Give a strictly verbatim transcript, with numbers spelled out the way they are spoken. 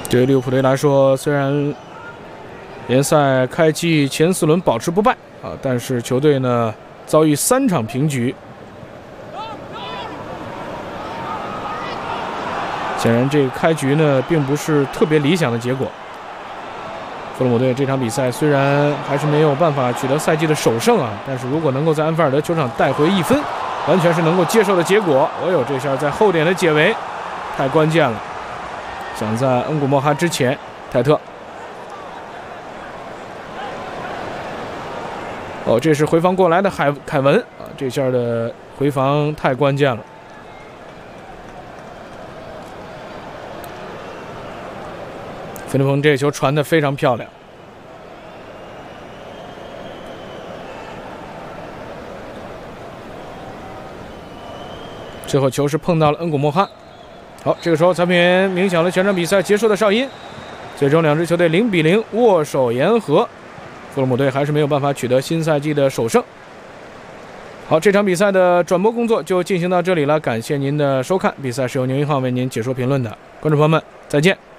对于利物浦队来说，虽然联赛开季前四轮保持不败啊，但是球队呢遭遇三场平局。显然，这个开局呢并不是特别理想的结果。弗洛姆队这场比赛虽然还是没有办法取得赛季的首胜啊，但是如果能够在安菲尔德球场带回一分，完全是能够接受的结果。哎呦，这下在后点的解围太关键了，想在恩古莫哈之前，泰特。哦，这是回防过来的海凯文啊，这下的回防太关键了。菲利彭这球传得非常漂亮。最后球是碰到了恩古莫哈。好，这个时候裁判员鸣响了全场比赛结束的哨音，最终两支球队零比零握手言和。弗洛姆队还是没有办法取得新赛季的首胜。好，这场比赛的转播工作就进行到这里了，感谢您的收看。比赛是由宁一浩为您解说评论的，观众朋友们，再见。